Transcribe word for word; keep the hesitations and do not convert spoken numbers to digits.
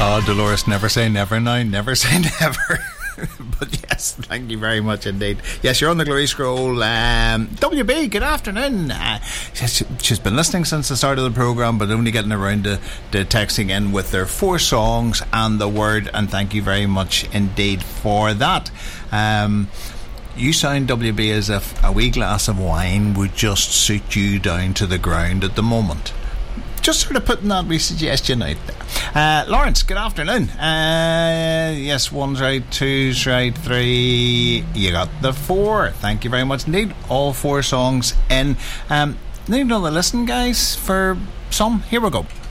Oh, Dolores, never say never now. Never say never. But yes, thank you very much indeed. Yes, you're on the Glory Scroll. um, W B, good afternoon. uh, she's, she's been listening since the start of the programme, but only getting around to, to texting in with their four songs and the word, and thank you very much indeed for that. um, You sound, W B, as if a wee glass of wine would just suit you down to the ground at the moment. Just sort of putting that wee suggestion out there. Uh, Lawrence, good afternoon. Uh, yes, one's right, two's right, three. You got the four. Thank you very much indeed. All four songs in. Um, need another listen, guys, for some. Here we go.